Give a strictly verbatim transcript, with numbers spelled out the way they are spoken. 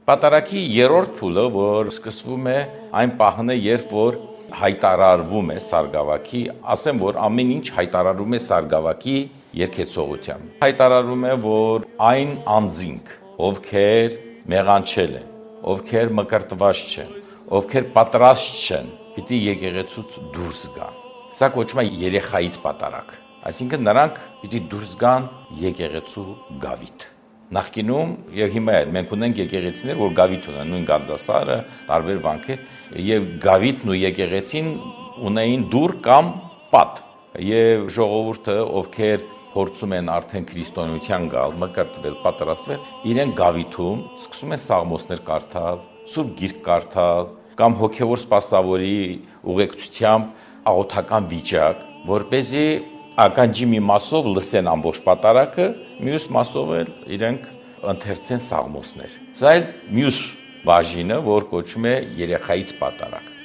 Պատարագի երրորդ փուլը, որ սկսվում է այն պահն է, երբ որ հայտարարվում է Սարգսակի, ասեմ, որ ամեն ինչ հայտարարում է Սարգսակի երգեցողությամբ։ Հայտարարում է, որ այն անձինք, ովքեր մեղանչել են, ովքեր մկրտված չեն, ովքեր պատրաստ չեն, պիտի եկեղեցուց դուրս գան։ Սա կոչվում է երեխայից պատարագ, այսինքն նրանք պիտի դուրս գան եկեղեցու գավիթ։ Նախկինում եւ հիմա էլ մենք ունենք եկեղեցիներ, որ գավիթ ունեն, նույն Գանձասարը, տարբեր վանքեր, եւ գավիթն ու եկեղեցին ունեին դուռ կամ պատ, եւ ժողովուրդը, ովքեր փորձում են արդեն քրիստոնեության գալ, մկրտվել, պատրաստվել, իրեն գավիթում սկսում են սաղմոսներ կարդալ, սուրբ գիրք կարդալ, կամ հոգեվոր սպասավորի ուղեկցությամբ աղոթական վիճակ, որպեսզի ականջի մի մասով լսեն ամբողջ պատարագը, մյուս մասով էլ իրենք ընթերցեն սաղմոսներ։ Սա էլ մյուս բաժինը, որ կոչվում է երեխայից պատարագ։